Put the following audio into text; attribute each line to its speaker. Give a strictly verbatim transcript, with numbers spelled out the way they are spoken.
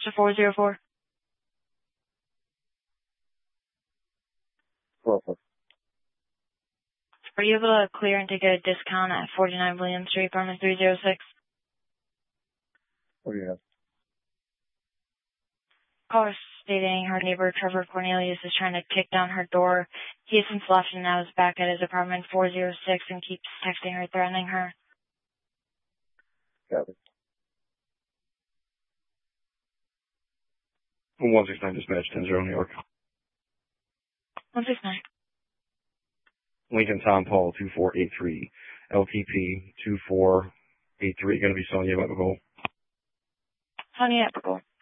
Speaker 1: to four zero four.
Speaker 2: Perfect.
Speaker 1: Are you able to clear and take a discount at forty-nine William Street, apartment three oh six?
Speaker 2: What do you have?
Speaker 1: Caller stating her neighbor Trevor Cornelius is trying to kick down her door. He has since left and now is back at his apartment four oh six and keeps texting her, threatening her.
Speaker 2: Got it.
Speaker 3: one six nine dispatch, ten zero New York.
Speaker 1: one six nine.
Speaker 3: Lincoln Tom Paul, two four eight three. L T P, two four eight three. Going to be Sonia Epical.
Speaker 1: Sonia Epical.